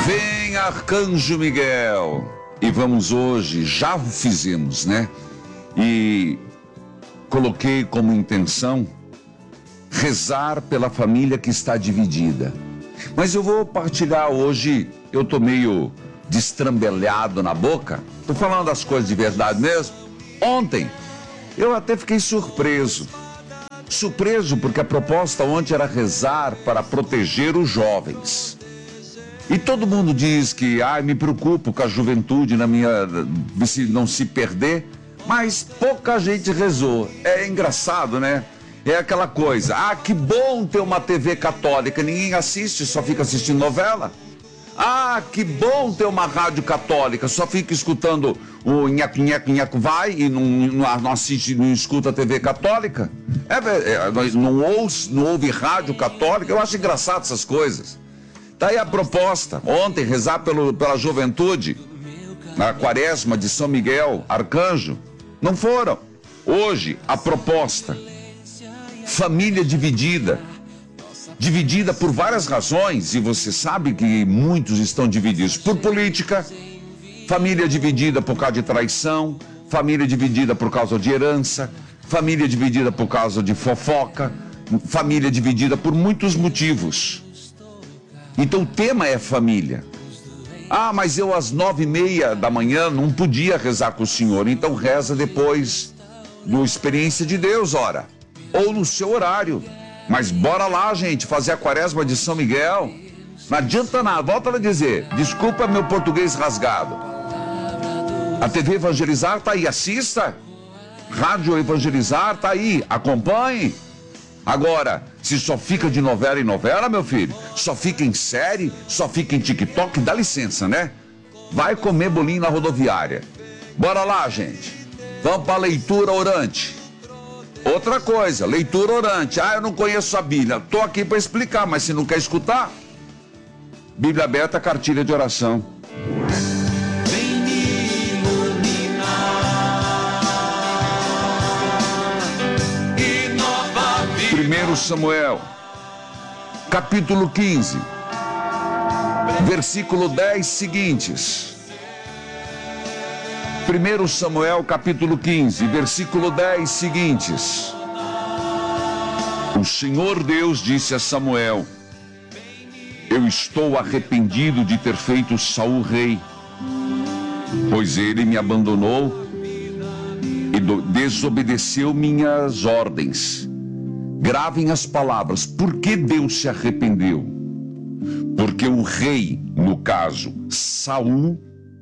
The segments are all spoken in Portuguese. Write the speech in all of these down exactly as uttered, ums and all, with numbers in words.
Vem, Arcanjo Miguel. E vamos hoje, já o fizemos, né? E coloquei como intenção rezar pela família que está dividida. Mas eu vou partilhar hoje, eu tô meio destrambelhado na boca. Tô falando das coisas de verdade mesmo. Ontem, eu até fiquei surpreso. Surpreso porque a proposta ontem era rezar para proteger os jovens. E todo mundo diz que, ai, me preocupo com a juventude na minha, se não se perder, mas pouca gente rezou. É engraçado, né? É aquela coisa, ah, que bom ter uma T V católica, ninguém assiste, só fica assistindo novela. Ah, que bom ter uma rádio católica, só fica escutando o nhaco, nhaco, nhaco vai e não, não, não assiste, não escuta a T V católica. É, é, não, ouve, não ouve rádio católica, eu acho engraçado essas coisas. Daí a proposta, ontem, rezar pelo, pela juventude, na quaresma de São Miguel, Arcanjo, não foram. Hoje, a proposta, família dividida, dividida por várias razões, e você sabe que muitos estão divididos por política, família dividida por causa de traição, família dividida por causa de herança, família dividida por causa de fofoca, família dividida por muitos motivos. Então o tema é família. Ah, mas eu às nove e meia da manhã não podia rezar com o senhor, então reza depois do Experiência de Deus, ora, ou no seu horário. Mas bora lá, gente, fazer a quaresma de São Miguel. Não adianta nada, volta a dizer, desculpa meu português rasgado. A T V Evangelizar tá aí, assista. Rádio Evangelizar tá aí, acompanhe. Agora, se só fica de novela em novela, meu filho, só fica em série, só fica em TikTok, dá licença, né? Vai comer bolinho na rodoviária. Bora lá, gente. Vamos para a leitura orante. Outra coisa, leitura orante. Ah, eu não conheço a Bíblia. Tô aqui para explicar, mas se não quer escutar, Bíblia aberta, cartilha de oração. Primeiro Samuel, capítulo quinze, versículo dez seguintes. Primeiro Samuel, capítulo quinze, versículo dez seguintes. O Senhor Deus disse a Samuel: eu estou arrependido de ter feito Saul rei, pois ele me abandonou e desobedeceu minhas ordens. Gravem as palavras, por que Deus se arrependeu? Porque o rei, no caso, Saul,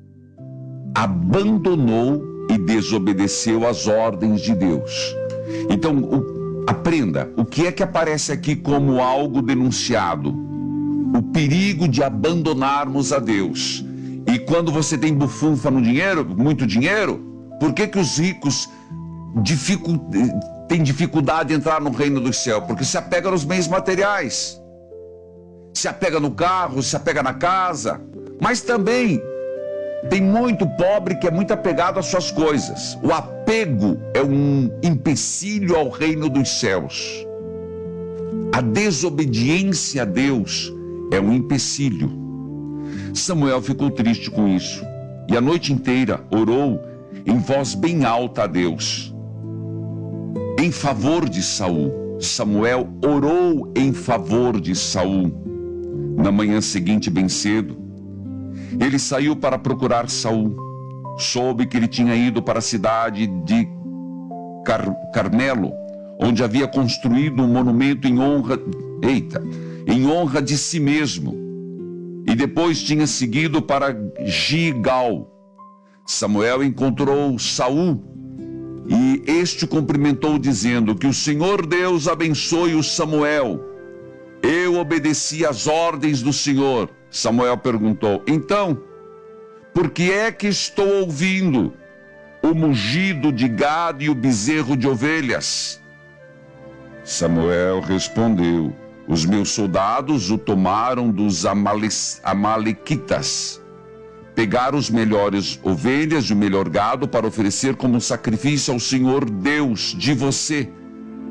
abandonou e desobedeceu as ordens de Deus. Então, o, aprenda, o que é que aparece aqui como algo denunciado? O perigo de abandonarmos a Deus. E quando você tem bufunfa no dinheiro, muito dinheiro, por que que os ricos dificultam... tem dificuldade de entrar no reino do céu? Porque se apega nos bens materiais, se apega no carro, se apega na casa, mas também tem muito pobre que é muito apegado às suas coisas. O apego é um empecilho ao reino dos céus. A desobediência a Deus é um empecilho. Samuel ficou triste com isso e a noite inteira orou em voz bem alta a Deus em favor de Saul. Samuel orou em favor de Saul. Na manhã seguinte, bem cedo, ele saiu para procurar Saul. Soube que ele tinha ido para a cidade de Car- Carmelo, onde havia construído um monumento em honra, eita, em honra de si mesmo. E depois tinha seguido para Gigal. Samuel encontrou Saul e este cumprimentou dizendo: que o Senhor Deus abençoe o Samuel. Eu obedeci às ordens do Senhor. Samuel perguntou: então, por que é que estou ouvindo o mugido de gado e o bezerro de ovelhas? Samuel respondeu: os meus soldados o tomaram dos amalequitas. Pegaram os melhores ovelhas e o melhor gado para oferecer como sacrifício ao Senhor Deus de você.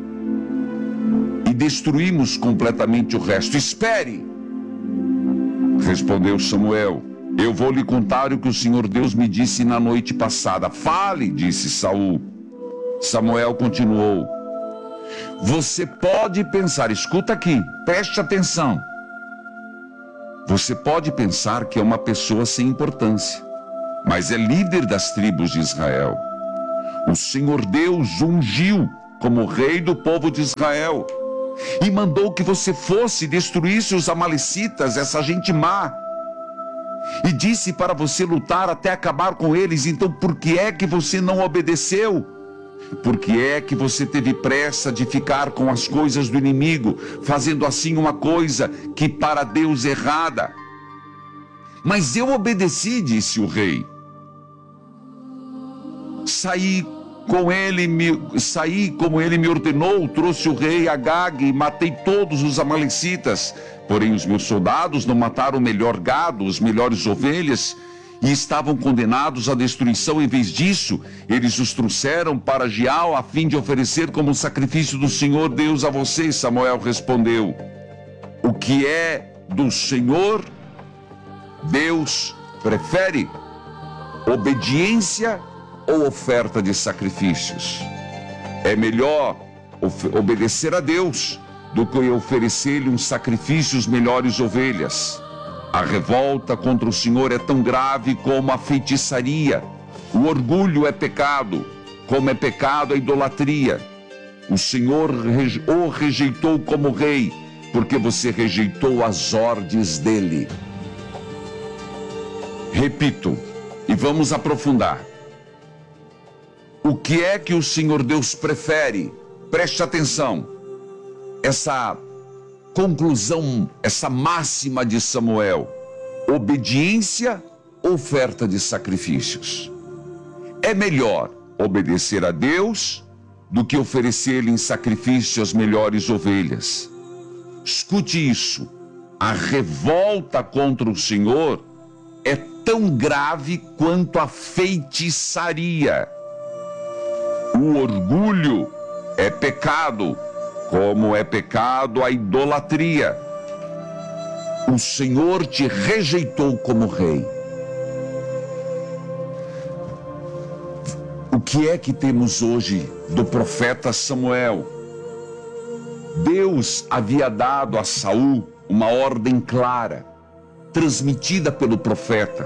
E destruímos completamente o resto. Espere! Respondeu Samuel: eu vou lhe contar o que o Senhor Deus me disse na noite passada. Fale, disse Saul. Samuel continuou: você pode pensar, escuta aqui, preste atenção. Você pode pensar que é uma pessoa sem importância, mas é líder das tribos de Israel. O Senhor Deus ungiu como rei do povo de Israel e mandou que você fosse e destruísse os amalecitas, essa gente má, e disse para você lutar até acabar com eles. Então por que é que você não obedeceu? Por que é que você teve pressa de ficar com as coisas do inimigo, fazendo assim uma coisa que para Deus é errada? Mas eu obedeci, disse o rei. Saí com ele, me, saí como ele me ordenou, trouxe o rei Agag e matei todos os amalecitas. Porém os meus soldados não mataram o melhor gado, as melhores ovelhas, e estavam condenados à destruição. Em vez disso, eles os trouxeram para Gial a fim de oferecer como sacrifício do Senhor Deus a vocês. Samuel respondeu: o que é do Senhor Deus prefere? Obediência ou oferta de sacrifícios? É melhor obedecer a Deus do que oferecer-lhe uns sacrifícios melhores ovelhas. A revolta contra o Senhor é tão grave como a feitiçaria. O orgulho é pecado, como é pecado a idolatria. O Senhor o rejeitou como rei, porque você rejeitou as ordens dele. Repito, e vamos aprofundar. O que é que o Senhor Deus prefere? Preste atenção. Essa conclusão, essa máxima de Samuel: obediência, oferta de sacrifícios. É melhor obedecer a Deus do que oferecer-lhe em sacrifício as melhores ovelhas. Escute isso: a revolta contra o Senhor é tão grave quanto a feitiçaria. O orgulho é pecado, como é pecado a idolatria. O Senhor te rejeitou como rei. O que é que temos hoje do profeta Samuel? Deus havia dado a Saul uma ordem clara, transmitida pelo profeta.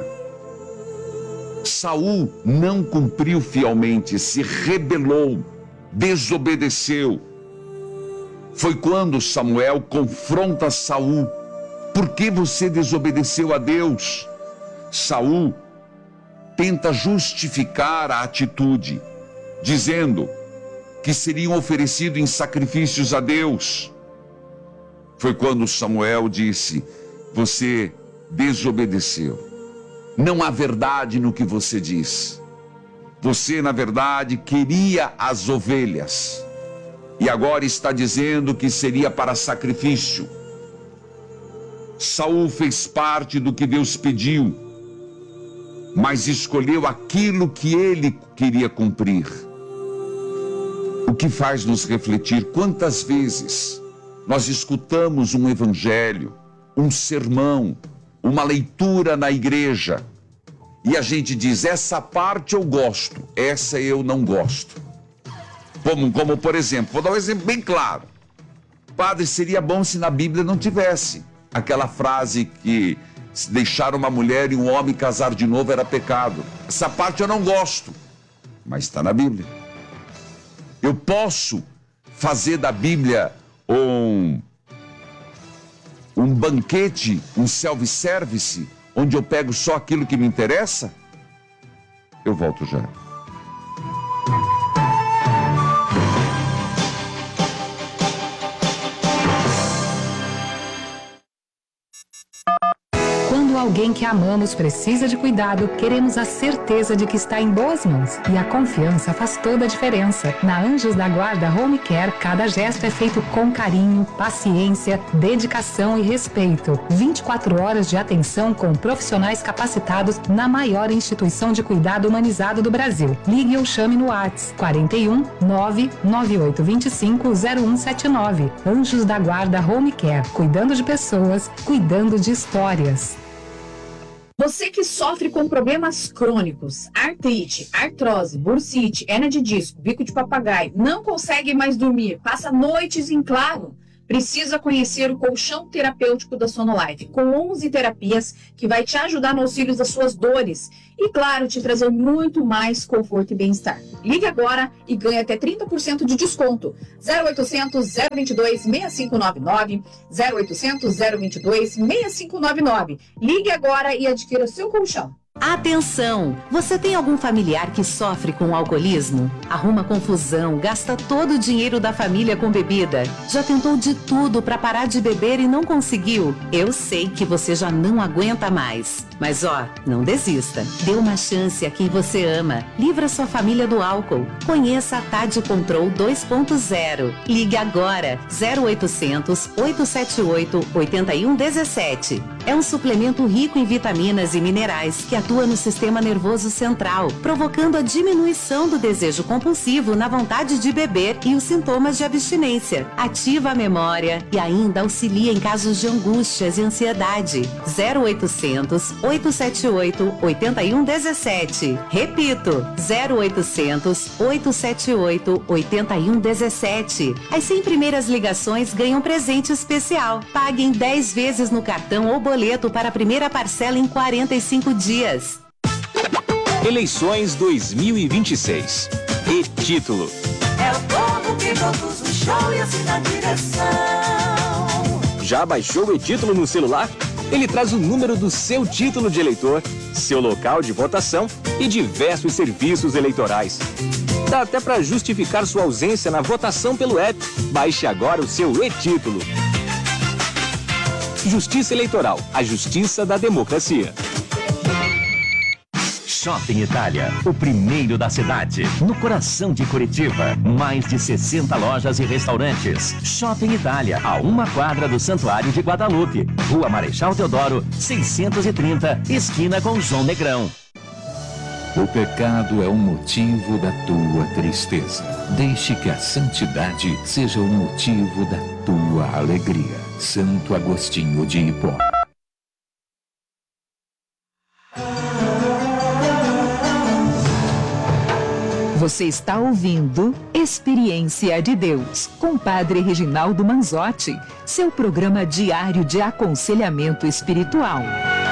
Saul não cumpriu fielmente, se rebelou, desobedeceu. Foi quando Samuel confronta Saul: por que você desobedeceu a Deus? Saul tenta justificar a atitude, dizendo que seriam oferecidos em sacrifícios a Deus. Foi quando Samuel disse: você desobedeceu. Não há verdade no que você diz. Você, na verdade, queria as ovelhas e agora está dizendo que seria para sacrifício. Saul fez parte do que Deus pediu, mas escolheu aquilo que ele queria cumprir. O que faz nos refletir: quantas vezes nós escutamos um evangelho, um sermão, uma leitura na igreja, e a gente diz: essa parte eu gosto, essa eu não gosto. Como, como por exemplo, vou dar um exemplo bem claro. Padre, seria bom se na Bíblia não tivesse aquela frase que se deixar uma mulher e um homem casar de novo era pecado. Essa parte eu não gosto, mas está na Bíblia. Eu posso fazer da Bíblia um, um banquete, um self-service, onde eu pego só aquilo que me interessa? Eu volto já. Quando alguém que amamos precisa de cuidado, queremos a certeza de que está em boas mãos. E a confiança faz toda a diferença. Na Anjos da Guarda Home Care, cada gesto é feito com carinho, paciência, dedicação e respeito. vinte e quatro horas de atenção com profissionais capacitados na maior instituição de cuidado humanizado do Brasil. Ligue ou chame no WhatsApp quarenta e um, nove nove oito dois cinco, zero um sete nove. Anjos da Guarda Home Care, cuidando de pessoas, cuidando de histórias. Você que sofre com problemas crônicos, artrite, artrose, bursite, hérnia de disco, bico de papagaio, não consegue mais dormir, passa noites em claro, precisa conhecer o colchão terapêutico da Sonolife, com onze terapias que vai te ajudar no auxílio das suas dores e, claro, te trazer muito mais conforto e bem-estar. Ligue agora e ganhe até trinta por cento de desconto. zero oitocentos, zero vinte e dois, seis cinco nove nove, zero oitocentos, zero vinte e dois, seis cinco nove nove. Ligue agora e adquira seu colchão. Atenção! Você tem algum familiar que sofre com alcoolismo? Arruma confusão, gasta todo o dinheiro da família com bebida. Já tentou de tudo para parar de beber e não conseguiu? Eu sei que você já não aguenta mais. Mas ó, não desista. Dê uma chance a quem você ama. Livra sua família do álcool. Conheça a Tade Control dois ponto zero. Ligue agora zero oitocentos, oito sete oito, oito um um sete. É um suplemento rico em vitaminas e minerais que atua no sistema nervoso central, provocando a diminuição do desejo compulsivo na vontade de beber e os sintomas de abstinência. Ativa a memória e ainda auxilia em casos de angústias e ansiedade. zero oitocentos, oito sete oito, oito um um sete. Repito, zero oitocentos, oito sete oito, oito um um sete. As cem primeiras ligações ganham presente especial. Pague em dez vezes no cartão ou boleto para a primeira parcela em quarenta e cinco dias. Eleições dois mil e vinte e seis. E título. É o povo que produz o show e assina a direção. Já baixou o e-título no celular? Ele traz o número do seu título de eleitor, seu local de votação e diversos serviços eleitorais. Dá até para justificar sua ausência na votação pelo app. Baixe agora o seu e-título. Justiça Eleitoral, a justiça da democracia. Shopping Itália, o primeiro da cidade, no coração de Curitiba. Mais de sessenta lojas e restaurantes. Shopping Itália, a uma quadra do Santuário de Guadalupe. Rua Marechal Deodoro, seiscentos e trinta, esquina com João Negrão. O pecado é o motivo da tua tristeza. Deixe que a santidade seja o motivo da tua alegria. Santo Agostinho de Hipó. Você está ouvindo Experiência de Deus, com Padre Reginaldo Manzotti, seu programa diário de aconselhamento espiritual.